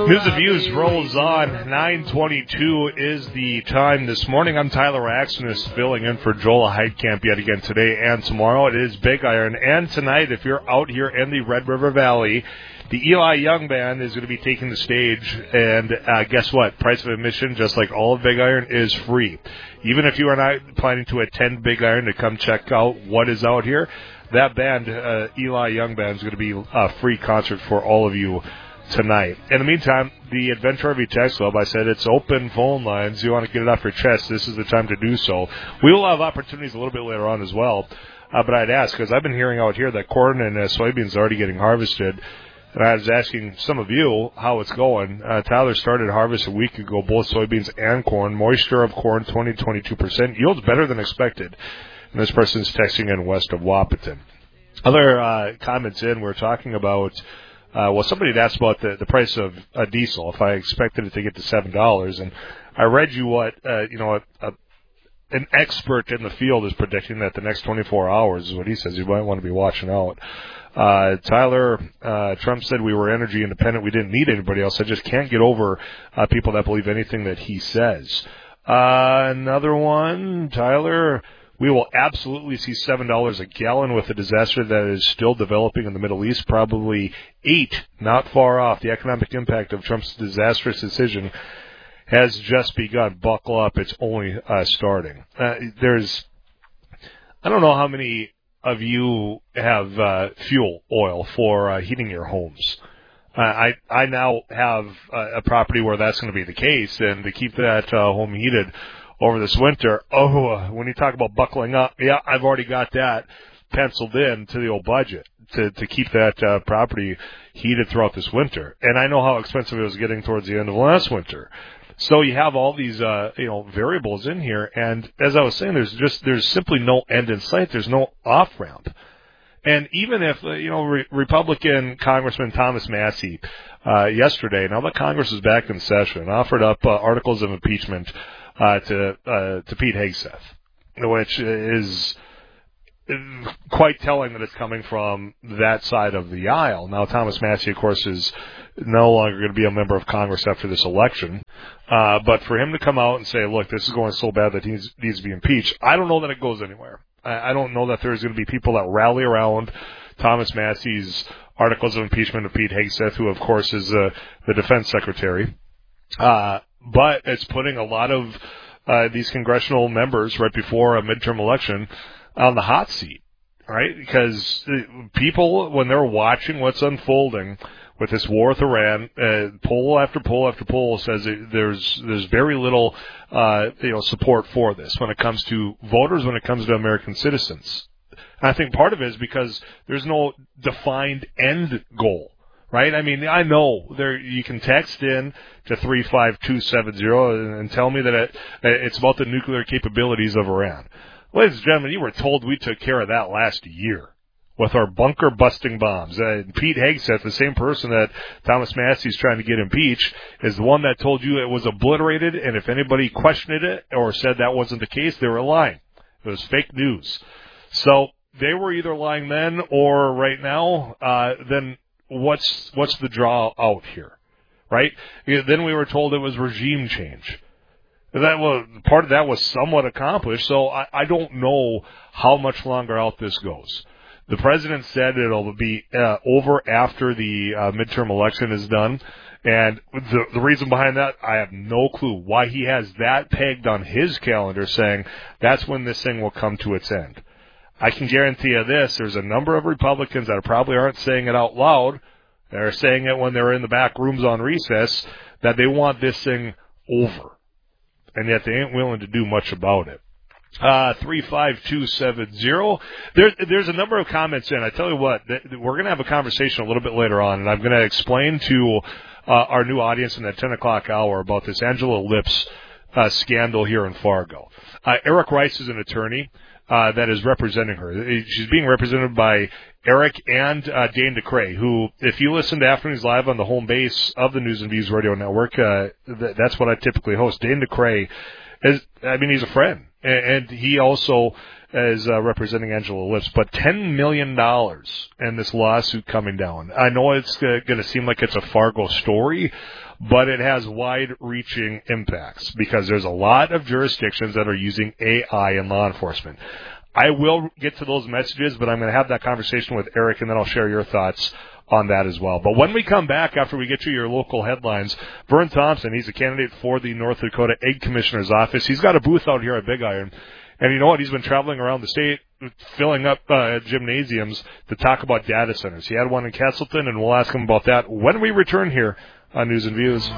News and Views rolls on. 9:22 is the time this morning. I'm Tyler Axenis, filling in for Joel Heitkamp yet again today and tomorrow. It is Big Iron. And tonight, if you're out here in the Red River Valley, the Eli Young Band is going to be taking the stage. And guess what? Price of admission, just like all of Big Iron, is free. Even if you are not planning to attend Big Iron to come check out what is out here, that band, Eli Young Band, is going to be a free concert for all of you tonight. In the meantime, the Adventure RV Text Club, I said it's open phone lines. You want to get it off your chest, this is the time to do so. We will have opportunities a little bit later on as well. But I'd ask, because I've been hearing out here that corn and soybeans are already getting harvested. And I was asking some of you how it's going. Tyler started harvest a week ago, both soybeans and corn. Moisture of corn, 20-22%. Yields better than expected. And this person's texting in west of Wahpeton. Other comments in, we're talking about, somebody had asked about the price of diesel, if I expected it to get to $7. And I read you what, an expert in the field is predicting that the next 24 hours is what he says. You might want to be watching out. Tyler, Trump said we were energy independent. We didn't need anybody else. I just can't get over people that believe anything that he says. Another one, Tyler, we will absolutely see $7 a gallon with a disaster that is still developing in the Middle East, probably 8, not far off. The economic impact of Trump's disastrous decision has just begun. Buckle up. It's only starting. I don't know how many of you have fuel oil for heating your homes. I now have a property where that's going to be the case, and to keep that home heated over this winter, when you talk about buckling up, yeah, I've already got that penciled in to the old budget to keep that property heated throughout this winter. And I know how expensive it was getting towards the end of last winter. So you have all these, variables in here. And as I was saying, there's simply no end in sight. There's no off ramp. And even if, Republican Congressman Thomas Massie, yesterday, now that Congress is back in session, offered up articles of impeachment to Pete Hegseth, which is quite telling that it's coming from that side of the aisle. Now, Thomas Massie, of course, is no longer going to be a member of Congress after this election. But for him to come out and say, look, this is going so bad that he needs to be impeached, I don't know that it goes anywhere. I don't know that there's going to be people that rally around Thomas Massie's articles of impeachment of Pete Hegseth, who, of course, is the defense secretary. But it's putting a lot of these congressional members right before a midterm election on the hot seat, right? Because people, when they're watching what's unfolding with this war with Iran, poll after poll after poll says there's very little support for this when it comes to voters, when it comes to American citizens. And I think part of it is because there's no defined end goal. Right? I mean, I know you can text in to 35270 and tell me that it's about the nuclear capabilities of Iran. Ladies and gentlemen, you were told we took care of that last year with our bunker-busting bombs. Pete Hegseth, the same person that Thomas Massie is trying to get impeached, is the one that told you it was obliterated, and if anybody questioned it or said that wasn't the case, they were lying. It was fake news. So they were either lying then or right now, then what's the draw out here, right? Then we were told it was regime change. Part of that was somewhat accomplished, so I don't know how much longer out this goes. The president said it'll be over after the midterm election is done, and the reason behind that, I have no clue why he has that pegged on his calendar, saying that's when this thing will come to its end. I can guarantee you this, there's a number of Republicans that probably aren't saying it out loud, they're saying it when they're in the back rooms on recess, that they want this thing over. And yet they ain't willing to do much about it. 35270. There's a number of comments in. I tell you what, we're going to have a conversation a little bit later on, and I'm going to explain to our new audience in that 10 o'clock hour about this Angela Lips scandal here in Fargo. Eric Rice is an attorney that is representing her. She's being represented by Eric and Dane DeCray, who, if you listen to Afternoons Live on the home base of the News and Views Radio Network, that's what I typically host. Dane DeCray he's a friend. And he also as representing Angela Lips, but $10 million in this lawsuit coming down. I know it's going to seem like it's a Fargo story, but it has wide-reaching impacts because there's a lot of jurisdictions that are using AI in law enforcement. I will get to those messages, but I'm going to have that conversation with Eric, and then I'll share your thoughts on that as well. But when we come back, after we get you your local headlines, Vern Thompson, he's a candidate for the North Dakota Egg Commissioner's Office. He's got a booth out here at Big Iron. And you know what? He's been traveling around the state, filling up gymnasiums to talk about data centers. He had one in Castleton, and we'll ask him about that when we return here on News and Views.